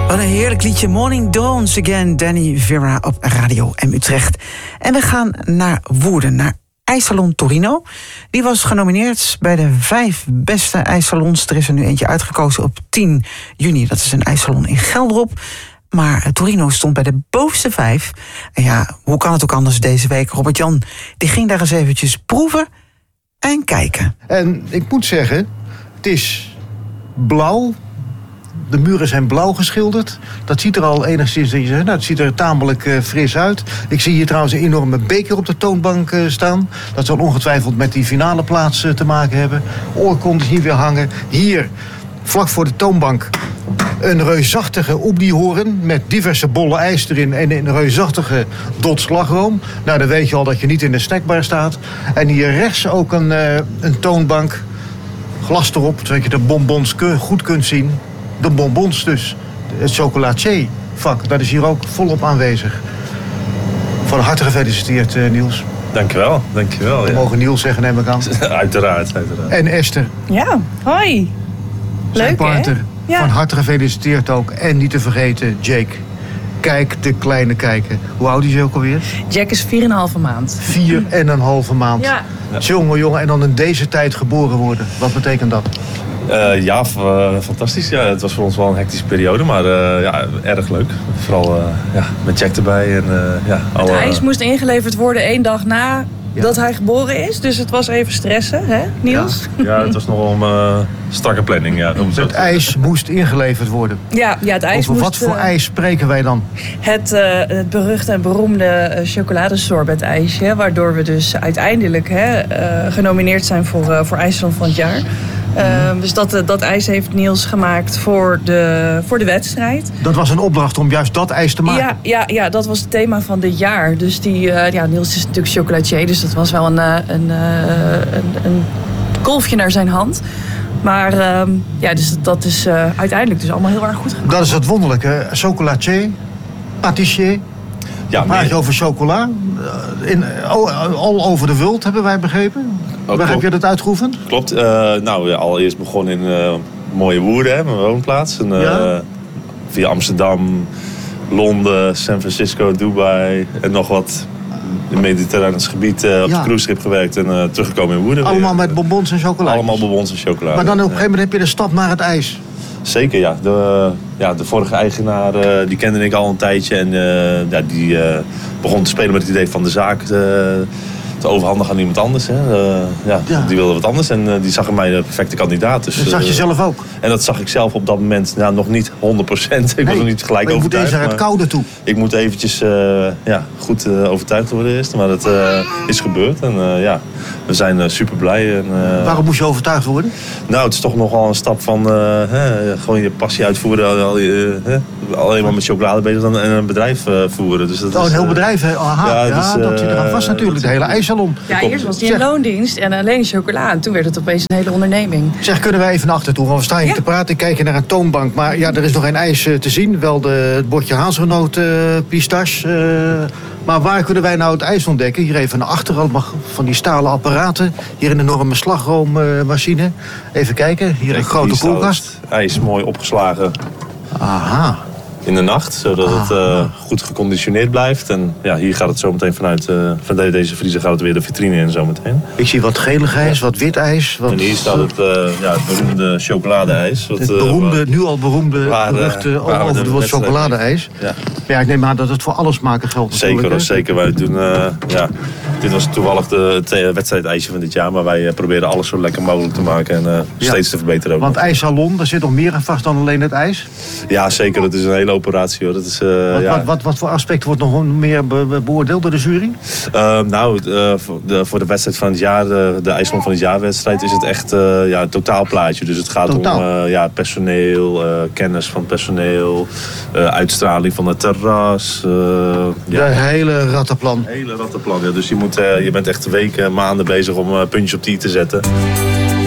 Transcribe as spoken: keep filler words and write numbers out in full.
Wat een heerlijk liedje. Morning Dawns Again, Danny Vera op Radio M Utrecht. En we gaan naar Woerden, naar IJssalon Torino. Die was genomineerd bij de vijf beste ijssalons. Er is er nu eentje uitgekozen op tien juni. Dat is een ijssalon in Gelderop. Maar Torino stond bij de bovenste vijf. En ja, hoe kan het ook anders deze week? Robert-Jan, die ging daar eens eventjes proeven en kijken. En ik moet zeggen, het is blauw. De muren zijn blauw geschilderd. Dat ziet er al enigszins, nou, het ziet er tamelijk uh, fris uit. Ik zie hier trouwens een enorme beker op de toonbank uh, staan. Dat zal ongetwijfeld met die finale plaats uh, te maken hebben. Oorkondes hier weer hangen. Hier, vlak voor de toonbank, een reusachtige oebdiehoorn met diverse bolle ijs erin en een reusachtige dot slagroom. Nou, dan weet je al dat je niet in de snackbar staat. En hier rechts ook een, uh, een toonbank. Glas erop, zodat je de bonbons goed kunt zien. De bonbons dus. Het chocolatier vak, dat is hier ook volop aanwezig. Van harte gefeliciteerd, uh, Niels. Dankjewel, dankjewel. We ja. mogen Niels zeggen, neem ik aan. Uiteraard, uiteraard. En Esther. Ja, hoi. Zijn Leuk, partner. hè? Ja. Van harte gefeliciteerd ook. En niet te vergeten, Jake. Kijk, de kleine kijken. Hoe oud is hij ook alweer? Jack is vier en een halve maand. Vier en een halve maand. Ja. Jongen, jongen. En dan in deze tijd geboren worden. Wat betekent dat? Uh, ja, f- uh, fantastisch. Ja, het was voor ons wel een hectische periode, maar uh, ja, erg leuk. Vooral uh, ja, met Jack erbij. En, uh, ja, alle... Het ijs moest ingeleverd worden één dag na ja. dat hij geboren is. Dus het was even stressen, hè, Niels? Ja, ja het was nogal een uh, strakke planning. Ja, het ijs moest ingeleverd worden. Ja, ja het ijs Over moest... wat voor uh, ijs spreken wij dan? Het, uh, het beruchte en beroemde uh, chocoladesorbet-ijsje. Waardoor we dus uiteindelijk hè, uh, genomineerd zijn voor, uh, voor IJssalon van het jaar. Uh, dus dat, dat ijs heeft Niels gemaakt voor de, voor de wedstrijd. Dat was een opdracht om juist dat ijs te maken? Ja, ja, ja dat was het thema van dit jaar. Dus die, uh, ja, Niels is natuurlijk chocolatier, dus dat was wel een, uh, een, uh, een, een kolfje naar zijn hand. Maar uh, ja, dus dat is uh, uiteindelijk dus allemaal heel erg goed gegaan. Dat is het wonderlijke. Chocolatier, patissier. Ja, een praatje over chocola. In, all over the world, hebben wij begrepen. Oh, Waar heb je dat uitgeoefend? Klopt. Uh, nou, ja, allereerst begon in uh, mooie Woerden, hè, mijn woonplaats. En, uh, ja? Via Amsterdam, Londen, San Francisco, Dubai en nog wat in het Mediterranees gebied uh, op ja. de cruiseschip gewerkt en uh, teruggekomen in Woerden. Allemaal met bonbons en chocola? Allemaal bonbons en chocolade. Maar dan op een gegeven moment heb je de stap naar het ijs. Zeker, ja. De, ja, de vorige eigenaar, uh, die kende ik al een tijdje. En uh, ja, die uh, begon te spelen met het idee van de zaak uh, te overhandigen aan iemand anders. Hè. Uh, ja, ja. Die wilde wat anders en uh, die zag in mij de perfecte kandidaat. Dus, dat zag je uh, zelf ook? En dat zag ik zelf op dat moment nou, nog niet honderd procent. Ik nee, was nog niet gelijk maar je overtuigd. moet eens naar het koude toe. Ik moet eventjes uh, ja, goed uh, overtuigd worden eerst. Maar dat uh, is gebeurd. En uh, ja, we zijn uh, super blij. En, uh, waarom moest je overtuigd worden? Nou, het is toch nogal een stap van uh, hè, gewoon je passie uitvoeren. Al, uh, hè, alleen maar met chocolade bezig dan en een bedrijf uh, voeren. Dus dat oh, een is, heel uh, bedrijf, hè? Aha, ja, ja dus, uh, dat zit er aan vast natuurlijk. De hele ijssalon. Ja, eerst was het in loondienst en alleen chocola. En toen werd het opeens een hele onderneming. Zeg, kunnen wij even naar achter toe? Want we staan hier ja. te praten, kijken naar een toonbank. Maar ja, er is nog geen ijs uh, te zien. Wel de, het bordje hazelnoot, uh, pistache. Uh, maar waar kunnen wij nou het ijs ontdekken? Hier even naar achter, allemaal van die stalen apparaten. Hier een enorme slagroommachine. Even kijken, hier een grote koelkast. IJs mooi opgeslagen. Aha. In de nacht, zodat ah, het uh, goed geconditioneerd blijft. En ja, hier gaat het zometeen vanuit uh, van deze vriezer gaat het weer de vitrine in zometeen. Ik zie wat gelig ijs, ja. wat wit ijs. Wat... En hier staat het, uh, ja, het beroemde chocoladeijs. Wat, het beroemde, uh, nu al beroemde, waar, beruchte uh, over het woord chocoladeijs. Ja. ja, ik neem aan dat het voor alles maken geldt. Zeker, hoor, zeker. Wij doen, uh, ja, dit was toevallig de, het wedstrijdijsje van dit jaar. Maar wij uh, proberen alles zo lekker mogelijk te maken en uh, ja. steeds te verbeteren. Ook Want ijssalon, daar zit nog meer aan vast dan alleen het ijs? Ja, zeker. Dat is een hele operatie, hoor. Dat is, uh, wat, ja. wat, wat, wat voor aspect wordt nog meer be, be, beoordeeld door de jury? Uh, nou, uh, voor, de, voor de wedstrijd van het jaar, de, de IJssalon van het jaarwedstrijd, is het echt uh, ja, een totaalplaatje. Dus het gaat Totaal. om uh, ja, personeel, uh, kennis van personeel, uh, uitstraling van het terras. Uh, ja. De hele rattenplan. hele rattenplan, ja. Dus je, moet, uh, je bent echt weken, maanden bezig om uh, puntjes op die te zetten.